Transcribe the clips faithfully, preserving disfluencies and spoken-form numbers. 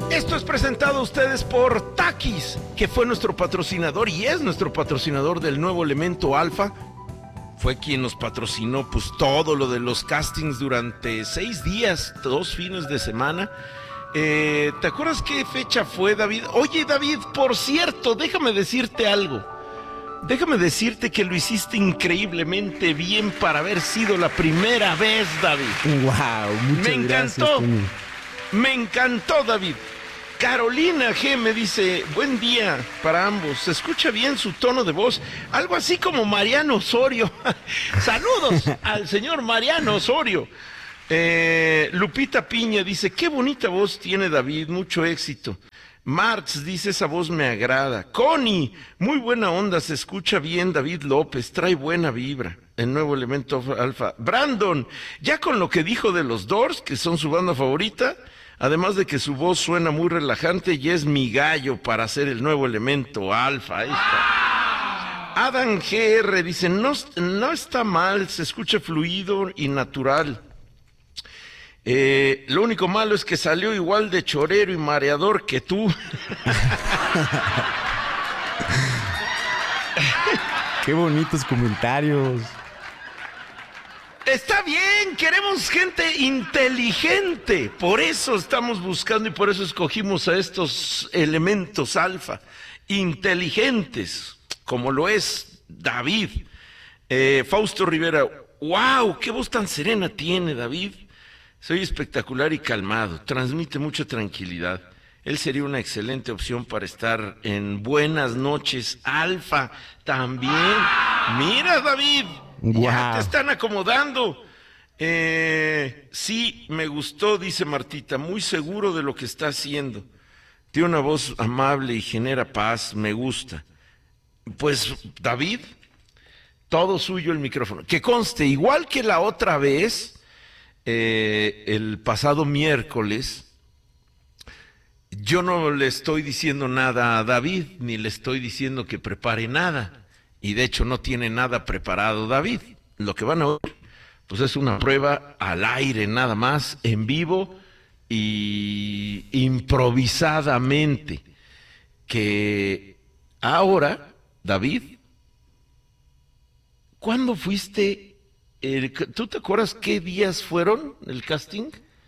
Esto es presentado a ustedes por Takis, que fue nuestro patrocinador y es nuestro patrocinador del nuevo Elemento Alfa. Fue quien nos patrocinó pues todo lo de los castings durante seis días, dos fines de semana. Eh, ¿Te acuerdas qué fecha fue, David? Oye, David, por cierto, déjame decirte algo. Déjame decirte que lo hiciste increíblemente bien para haber sido la primera vez, David. Wow, muchas Me encantó. gracias, Toño. Me encantó, David. Carolina G me dice, buen día para ambos. Se escucha bien su tono de voz, algo así como Mariano Osorio. Saludos al señor Mariano Osorio. Eh, Lupita Piña dice, qué bonita voz tiene David, mucho éxito. Marx dice, esa voz me agrada. Connie, muy buena onda, se escucha bien. David López, trae buena vibra. El nuevo Elemento Alfa. Brandon, ya con lo que dijo de los Doors, que son su banda favorita, además de que su voz suena muy relajante y es mi gallo para hacer el nuevo Elemento Alfa. Ahí está. Adam G R dice, no, no está mal, se escucha fluido y natural. Eh, lo único malo es que salió igual de chorero y mareador que tú. Qué bonitos comentarios. Está bien, queremos gente inteligente. Por eso estamos buscando y por eso escogimos a estos elementos alfa. Inteligentes, como lo es David. Eh, Fausto Rivera, wow, qué voz tan serena tiene David. Soy espectacular y calmado, transmite mucha tranquilidad. Él sería una excelente opción para estar en Buenas Noches Alfa también. Mira, David, wow. Ya te están acomodando. Eh, sí, me gustó, dice Martita, muy seguro de lo que está haciendo. Tiene una voz amable y genera paz, me gusta. Pues, David, todo suyo el micrófono. Que conste, igual que la otra vez... Eh, el pasado miércoles, yo no le estoy diciendo nada a David, ni le estoy diciendo que prepare nada, y de hecho no tiene nada preparado David. Lo que van a oír, pues es una prueba al aire nada más, en vivo y improvisadamente, que ahora, David, ¿cuándo fuiste? ¿Tú te acuerdas qué días fueron el casting?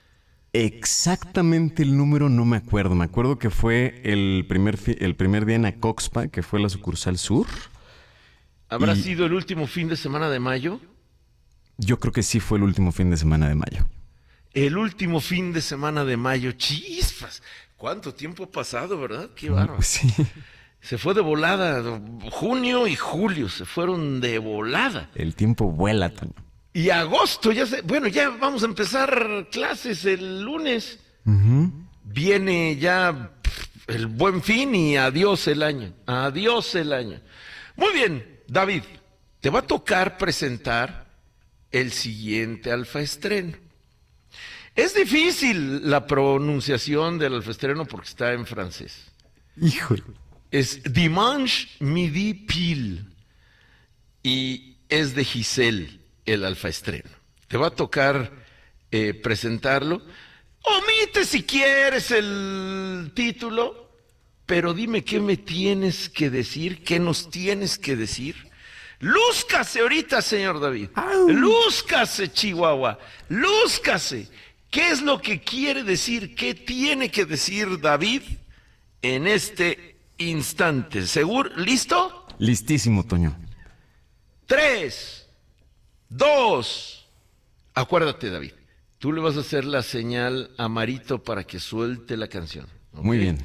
Exactamente el número no me acuerdo. Me acuerdo que fue el primer, fi- el primer día en Acoxpa, que fue la sucursal sur. ¿Habrá Y- sido el último fin de semana de mayo? Yo creo que sí fue el último fin de semana de mayo. El último fin de semana de mayo. ¡Chispas! ¿Cuánto tiempo ha pasado, verdad? ¡Qué bárbaro! Sí. Se fue de volada. Junio y julio se fueron de volada. El tiempo vuela, Toño. Y agosto, ya se... Bueno, ya vamos a empezar clases el lunes. Ujú. Viene ya pff, el Buen Fin y adiós el año. Adiós el año. Muy bien, David, te va a tocar presentar el siguiente alfa estreno. Es difícil la pronunciación del alfa estreno porque está en francés. Híjole. Es Dimanche Midi Pile y es de Giselle el alfa estreno. Te va a tocar eh, presentarlo. Omite si quieres el título, pero dime qué me tienes que decir, qué nos tienes que decir. Lúzcase ahorita, señor David. Au. Lúzcase, Chihuahua. Lúzcase. ¿Qué es lo que quiere decir? ¿Qué tiene que decir David en este instante? ¿Seguro? ¿Listo? Listísimo, Toño. Tres, dos. Acuérdate, David. Tú le vas a hacer la señal a Marito para que suelte la canción. ¿Ok? Muy bien.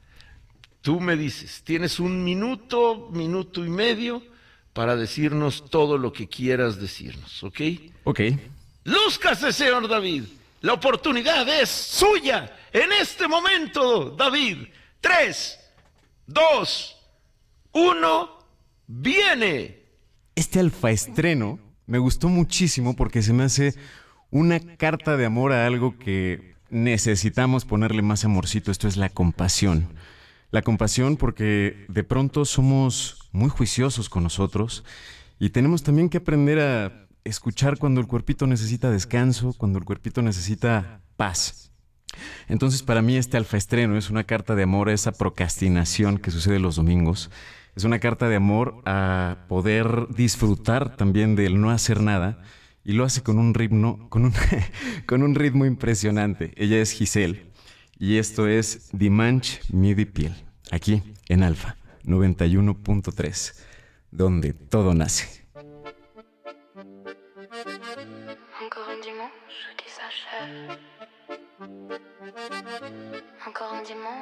Tú me dices, tienes un minuto, minuto y medio para decirnos todo lo que quieras decirnos, ¿ok? Ok. Lúzcase, señor David. La oportunidad es suya en este momento, David. Tres, dos, uno, viene. Este alfa estreno me gustó muchísimo porque se me hace una carta de amor a algo que necesitamos ponerle más amorcito. Esto es la compasión. La compasión porque de pronto somos muy juiciosos con nosotros y tenemos también que aprender a escuchar cuando el cuerpito necesita descanso, cuando el cuerpito necesita paz. Entonces, para mí este alfa estreno es una carta de amor a esa procrastinación que sucede los domingos. Es una carta de amor a poder disfrutar también del no hacer nada. Y lo hace con un ritmo, con un, con un ritmo impresionante. Ella es Giselle. Y esto es Dimanche Midi Piel. Aquí en Alfa noventa y uno punto tres, donde todo nace. Encore un dimanche qui s'achève. Encore un dimanche.